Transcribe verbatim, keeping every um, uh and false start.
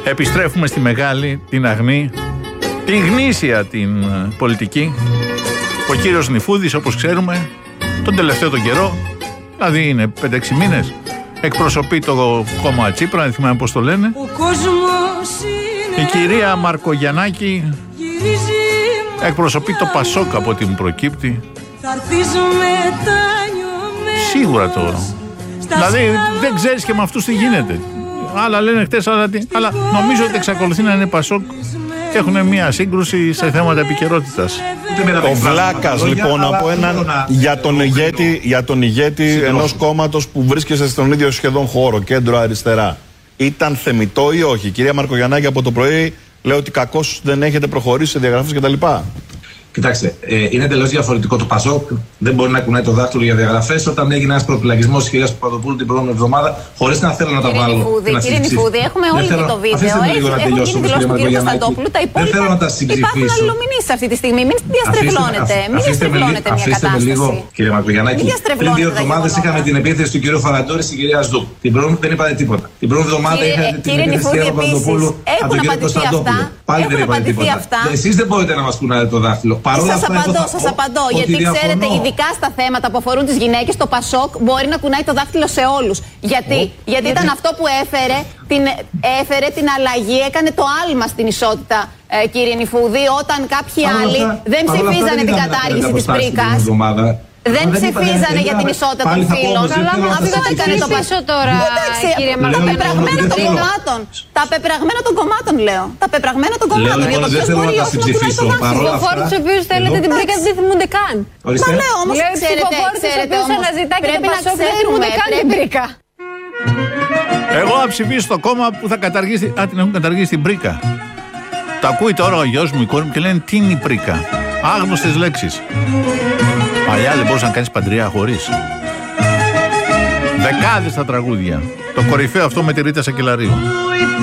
Επιστρέφουμε στη μεγάλη, την αγνή, την γνήσια την πολιτική. Ο κύριος Νηφούδης, όπως ξέρουμε, τον τελευταίο τον καιρό, δηλαδή είναι πέντε έξι μήνες, εκπροσωπεί το κόμμα Τσίπρα, δεν θυμάμαι πώς το λένε. Η κυρία Μαρκογιαννάκη εκπροσωπεί το Πασόκ, από ό,τι μου προκύπτει. Σίγουρα το. Δηλαδή δεν ξέρεις και με αυτούς τι γίνεται. Άλλα λένε χτες, άλλα τι. Αλλά νομίζω ότι εξακολουθεί να είναι Πασόκ. Έχουν μια σύγκρουση σε θέματα επικαιρότητας. Ο Βλάκας λοιπόν από έναν για τον ηγέτη, για τον ηγέτη ενός κόμματος που βρίσκεσαι στον ίδιο σχεδόν χώρο, κέντρο αριστερά. Ήταν θεμιτό ή όχι? Κυρία Μαρκογιαννάκη, από το πρωί λέει ότι κακώς δεν έχετε προχωρήσει σε διαγραφές κτλ. Κοιτάξτε, ε, είναι εντελώς διαφορετικό το Πασόκ. Δεν μπορεί να κουνάει το δάχτυλο για διαγραφές. Όταν έγινε ένας προφυλακισμός της κυρίας Παπαδοπούλου την προηγούμενη εβδομάδα, χωρίς να θέλω να τα βάλω. Κύριε Νηφούδη, έχουμε όλοι και το βίντεο. Αφήστε με λίγο να τελειώσω, κύριε Κωνσταντόπουλου. Τα υπόλοιπα υπάρχουν αλληλομηνήσεις αυτή τη στιγμή. Μην διαστρεβλώνετε. Μην διαστρεβλώνετε μια κατάσταση. Αφήστε με λίγο, κύριε Μαρκογιαννάκη. Πριν δύο εβδομάδες είχαμε την επίθεση του κυρίου Φαραντόρη στην κυρία Σδού. Την προηγούμενη δεν είπατε τίποτα. Την προηγούμενη εβδομάδα είχατε την επίθεση της κυρίας Παπαδοπούλου από τον κύριο Κωνσταντόπουλο. Πάλι δεν είπατε τίποτα. Εσείς δεν μπορείτε να μας κουνάτε το δάχτυλο. Σας απαντώ, σας απαντώ. Γιατί ξέρετε, ειδικά στα θέματα που αφορούν τις γυναίκες, το Πασόκ μπορεί να κουνάει το δάχτυλο σε όλους. Γιατί, γιατί ήταν αυτό που έφερε την, έφερε την αλλαγή, έκανε το άλμα στην ισότητα, ε, κύριε Νηφούδη, όταν κάποιοι άλλοι δεν ψηφίζανε την κατάργηση της πρίκας. Δεν ψηφίζανε για την ισότητα των φύλων. Αυτό έκανε το Πασόκ τώρα. Εντάξει, τα πεπραγμένα των κομμάτων. Τα πεπραγμένα των κομμάτων, λέω. Τα πεπραγμένα των κομμάτων. Για το ποιος μπορεί όχι να κουνάει το δάχτυλο. Οι ψηφοφόροι τους οποίους θέλετε την πρίκα δεν θυμούνται καν. Μα λέω όμως, ξέρετε, ξέρετε όμως, πρέπει να ξέρουμε, πρέπει. Εγώ θα ψηφίσω το κόμμα που θα καταργήσει. Α, την έχουν καταργήσει την πρίκα. Τα ακούει τώρα ο γιος μου, η κόρη μου και λένε τι είναι η πρίκα. Άγνωστες λέξεις. Παλιά δεν μπορούσε να κάνεις παντριά χωρίς. Δεκάδες τα τραγούδια. Το κορυφαίο αυτό με τη Ρίτα Σακελαρίου.